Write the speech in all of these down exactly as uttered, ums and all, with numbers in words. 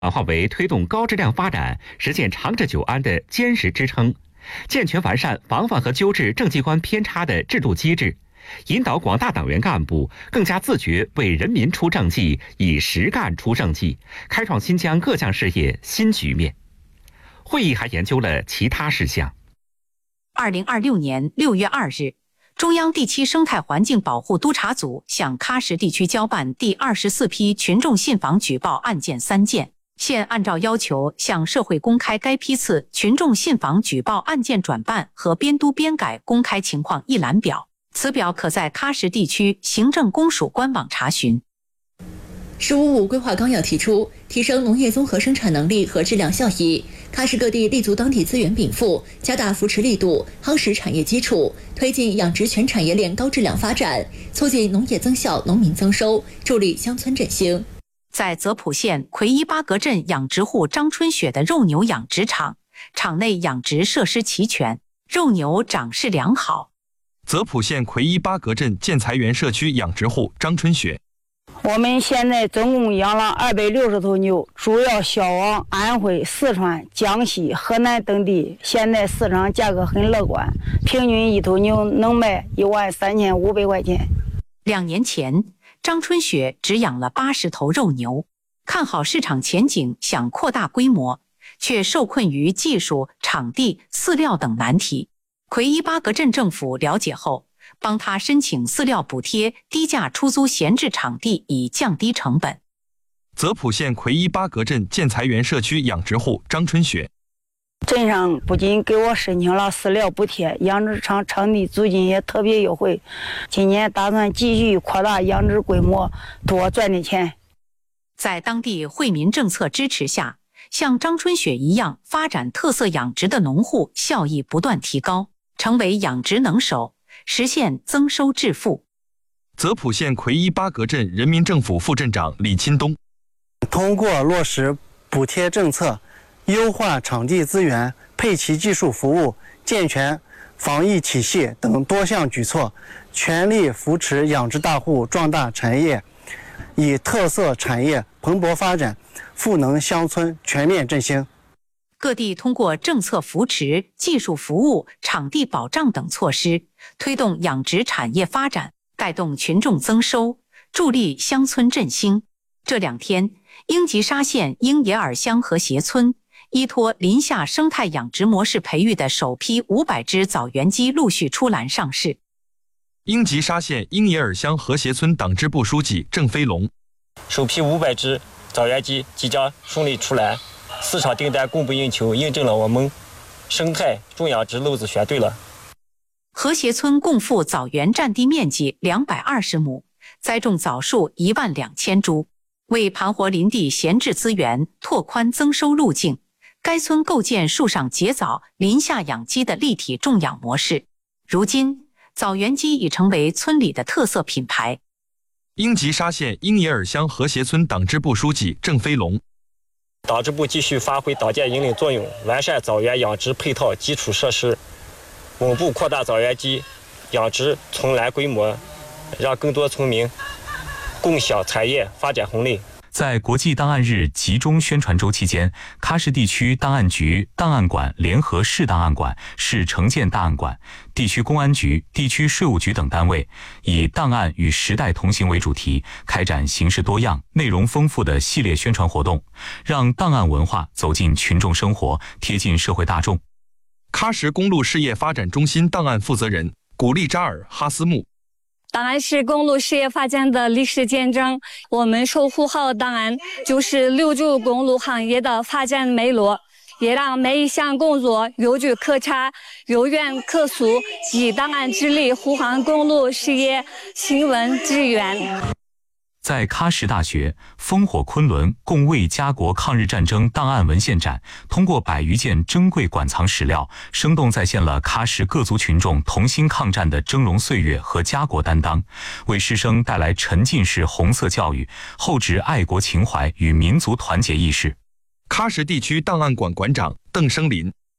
转化为推动高质量发展、实现长治久安的坚实支撑，健全完善防范和纠治政绩观偏差的制度机制，引导广大党员干部更加自觉为人民出政绩，以实干出政绩，开创新疆各项事业新局面。会议还研究了其他事项。 二零二六年六月二日，中央第七生态环境保护督察组向喀什地区交办第二十四批群众信访举报案件三件，现按照要求向社会公开该批次群众信访举报案件转办和编督编改公开情况一览表，此表可在喀什地区行政公署官网查询。 十五五规划纲要提出，提升农业综合生产能力和质量效益。喀什各地立足当地资源禀赋，加大扶持力度，夯实产业基础，推进养殖全产业链高质量发展，促进农业增效、农民增收，助力乡村振兴。 在泽普县奎伊巴格镇养殖户张春雪的肉牛养殖场，场内养殖设施齐全，肉牛长势良好。 泽普县奎伊巴格镇建材园社区养殖户张春雪。 我们现在总共养了二百六十头牛，主要销往安徽、四川、江西、河南等地。现在市场价格很乐观，平均一头牛能卖一万三千五百块钱。 两年前，张春雪只养了八十头肉牛，看好市场前景，想扩大规模，却受困于技术、场地、饲料等难题。奎伊巴格镇政府了解后，帮他申请饲料补贴，低价出租闲置场地，以降低成本。 泽普县奎伊巴格镇建材园社区养殖户张春雪。 镇上不仅给我申请了饲料补贴，养殖场场地租金也特别优惠。今年打算继续扩大养殖规模，多赚点钱。 在当地惠民政策支持下，像张春雪一样发展特色养殖的农户效益不断提高，成为养殖能手，实现增收致富。 泽普县奎伊巴格镇人民政府副镇长李钦东。 通过落实补贴政策，优化场地资源、配齐技术服务、健全防疫体系等多项举措，全力扶持养殖大户壮大产业，以特色产业蓬勃发展，赋能乡村全面振兴。 各地通过政策扶持、技术服务、场地保障等措施，推动养殖产业发展，带动群众增收，助力乡村振兴。这两天，英吉沙县英野尔乡和谐村依托林下生态养殖模式培育的首批五百只枣园鸡陆续出栏上市。 英吉沙县英野尔乡和谐村党支部书记郑飞龙。 首批五百只枣园鸡即将顺利出栏，市场订单供不应求，印证了我们生态种养殖路子选对了。 和谐村共覆枣园占地面积两百二十亩，栽种枣树一万两千株。为盘活林地闲置资源，拓宽增收路径，该村构建树上结枣、林下养鸡的立体种养模式。如今，枣园鸡已成为村里的特色品牌。 英吉沙县英野尔乡和谐村党支部书记郑飞龙。 党支部继续发挥党建引领作用，完善枣园养殖配套基础设施，稳步扩大枣园鸡养殖存栏规模，让更多村民共享产业发展红利。 在国际档案日集中宣传周期间，喀什地区档案局、档案馆联合市档案馆、市城建档案馆、地区公安局、地区税务局等单位，以档案与时代同行为主题，开展形式多样、内容丰富的系列宣传活动，让档案文化走进群众生活，贴近社会大众。 喀什公路事业发展中心档案负责人古丽扎尔·哈斯木。 档案是公路事业发展的历史见证，我们守护好档案，就是留住公路行业的发展脉络，也让每一项工作有据可查、有源可溯，以档案治理护航公路事业兴稳致远。 在喀什大学，烽火昆仑共卫家国抗日战争档案文献展，通过百余件珍贵馆藏史料，生动再现了喀什各族群众同心抗战的峥嵘岁月和家国担当，为师生带来沉浸式红色教育，厚植爱国情怀与民族团结意识。 喀什地区档案馆馆长邓生林。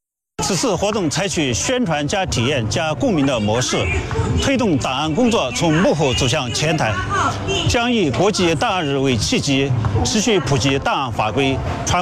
此次活动采取宣传加体验加共鸣的模式，推动档案工作从幕后走向前台，将以国际档案日为契机，持续普及档案法规。